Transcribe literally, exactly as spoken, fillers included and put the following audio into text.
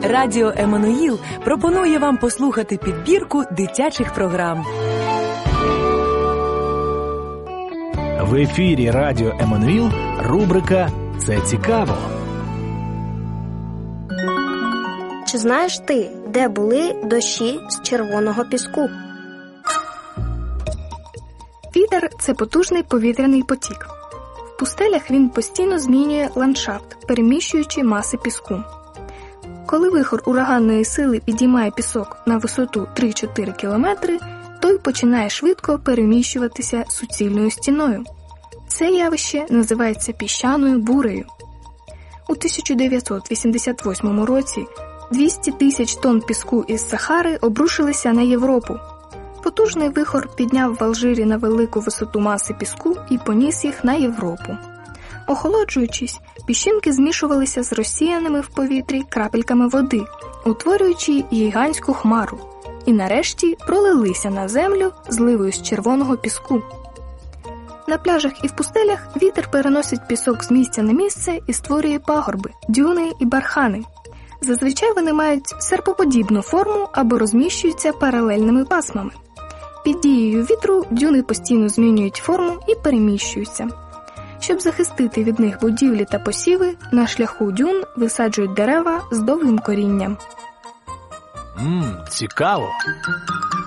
Радіо Еммануїл пропонує вам послухати підбірку дитячих програм. В ефірі Радіо Еммануїл рубрика «Це цікаво». Чи знаєш ти, де були дощі з червоного піску? Вітер – це потужний повітряний потік. В пустелях він постійно змінює ландшафт, переміщуючи маси піску. Коли вихор ураганної сили підіймає пісок на висоту три-чотири кілометри, той починає швидко переміщуватися суцільною стіною. Це явище називається піщаною бурею. У тисяча дев'ятсот вісімдесят восьмому році двісті тисяч тонн піску із Сахари обрушилися на Європу. Потужний вихор підняв в Алжирі на велику висоту маси піску і поніс їх на Європу. Охолоджуючись, піщинки змішувалися з розсіяними в повітрі крапельками води, утворюючи гігантську хмару, і нарешті пролилися на землю зливою з червоного піску. На пляжах і в пустелях вітер переносить пісок з місця на місце і створює пагорби, дюни і бархани. Зазвичай вони мають серпоподібну форму або розміщуються паралельними пасмами. Під дією вітру дюни постійно змінюють форму і переміщуються. Щоб захистити від них будівлі та посіви, на шляху дюн висаджують дерева з довгим корінням. Ммм, цікаво!